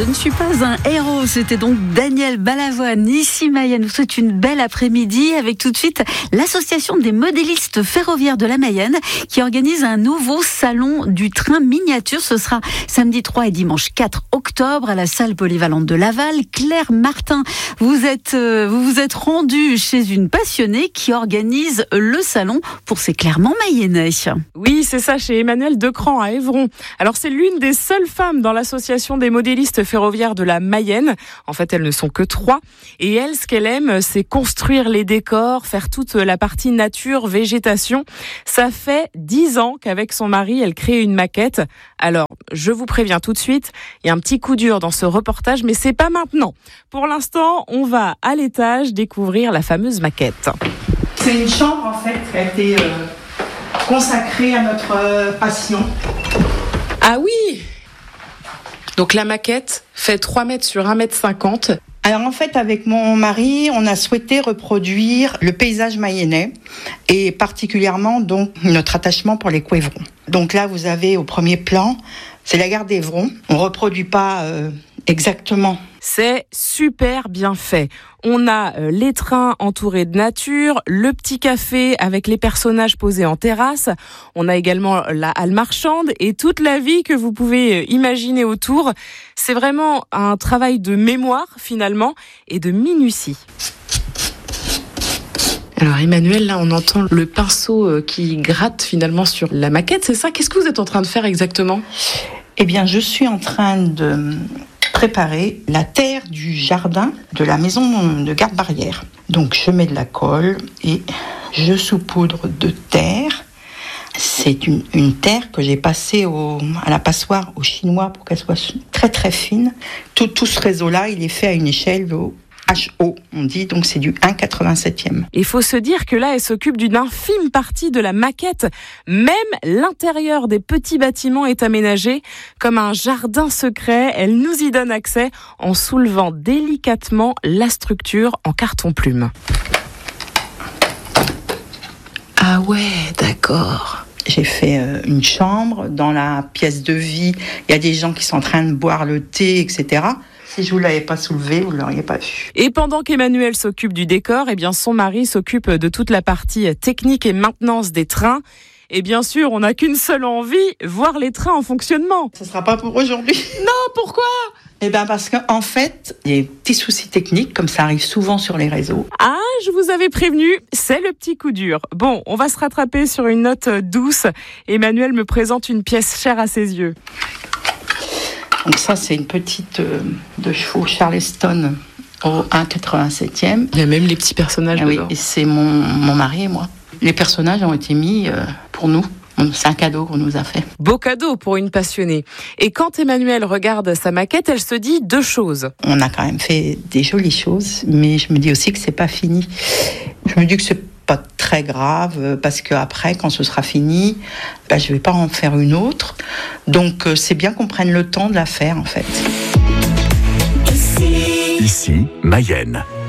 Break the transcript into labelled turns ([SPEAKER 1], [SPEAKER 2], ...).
[SPEAKER 1] Je ne suis pas un héros. C'était donc Daniel Balavoine, ici Mayenne. Vous souhaite une belle après-midi avec tout de suite l'association des modélistes ferroviaires de la Mayenne qui organise un nouveau salon du train miniature. Ce sera samedi 3 et dimanche 4 octobre à la salle polyvalente de Laval. Claire Martin, vous vous êtes rendue chez une passionnée qui organise le salon pour ses Clermonts mayennais.
[SPEAKER 2] Oui, c'est ça, chez Emmanuelle Decran à Évron. Alors c'est l'une des seules femmes dans l'association des modélistes ferroviaires de la Mayenne. En fait, elles ne sont que 3. Et elle, ce qu'elle aime, c'est construire les décors, faire toute la partie nature, végétation. Ça fait 10 ans qu'avec son mari, elle crée une maquette. Alors, je vous préviens tout de suite, il y a un petit coup dur dans ce reportage, mais c'est pas maintenant. Pour l'instant, on va à l'étage découvrir la fameuse maquette.
[SPEAKER 3] C'est une chambre, en fait, qui a été consacrée à notre passion.
[SPEAKER 2] Ah oui! Donc la maquette fait 3 mètres sur 1 mètre 50.
[SPEAKER 3] Alors en fait, avec mon mari, on a souhaité reproduire le paysage mayennais et particulièrement donc notre attachement pour les Couévrons. Donc là, vous avez au premier plan, c'est la gare d'Évron. On reproduit pas exactement.
[SPEAKER 2] C'est super bien fait. On a les trains entourés de nature, le petit café avec les personnages posés en terrasse. On a également la halle marchande et toute la vie que vous pouvez imaginer autour. C'est vraiment un travail de mémoire finalement et de minutie. Alors Emmanuel, là on entend le pinceau qui gratte finalement sur la maquette, c'est ça? Qu'est-ce que vous êtes en train de faire exactement?
[SPEAKER 3] Eh bien, je suis en train de préparer la terre du jardin de la maison de garde-barrière. Donc je mets de la colle et je saupoudre de terre. C'est une terre que j'ai passée à la passoire au chinois pour qu'elle soit très très fine. Tout ce réseau-là, il est fait à une échelle HO, on dit, donc c'est du 1,87e.
[SPEAKER 2] Il faut se dire que là, elle s'occupe d'une infime partie de la maquette. Même l'intérieur des petits bâtiments est aménagé comme un jardin secret. Elle nous y donne accès en soulevant délicatement la structure en carton-plume. Ah ouais, d'accord.
[SPEAKER 3] J'ai fait une chambre. Dans la pièce de vie, il y a des gens qui sont en train de boire le thé, etc. Si je vous l'avais pas soulevé, vous l'auriez pas vu.
[SPEAKER 2] Et pendant qu'Emmanuelle s'occupe du décor, eh bien son mari s'occupe de toute la partie technique et maintenance des trains. Et bien sûr, on n'a qu'une seule envie, voir les trains en fonctionnement.
[SPEAKER 3] Ce sera pas pour aujourd'hui.
[SPEAKER 2] Non, pourquoi ?
[SPEAKER 3] Eh bien parce qu'en fait, il y a des petits soucis techniques, comme ça arrive souvent sur les réseaux.
[SPEAKER 2] Ah, je vous avais prévenu, c'est le petit coup dur. Bon, on va se rattraper sur une note douce. Emmanuelle me présente une pièce chère à ses yeux.
[SPEAKER 3] Donc ça, c'est une petite de chevaux Charleston au 1,87e.
[SPEAKER 2] Il y a même les petits personnages dedans.
[SPEAKER 3] Oui, et c'est mon mari et moi. Les personnages ont été mis pour nous. C'est un cadeau qu'on nous a fait.
[SPEAKER 2] Beau cadeau pour une passionnée. Et quand Emmanuelle regarde sa maquette, elle se dit 2 choses.
[SPEAKER 3] On a quand même fait des jolies choses, mais je me dis aussi que c'est pas fini. Je me dis que c'est pas très grave, parce qu'après, quand ce sera fini, je vais pas en faire une autre. Donc c'est bien qu'on prenne le temps de la faire, en fait.
[SPEAKER 4] Ici, Mayenne.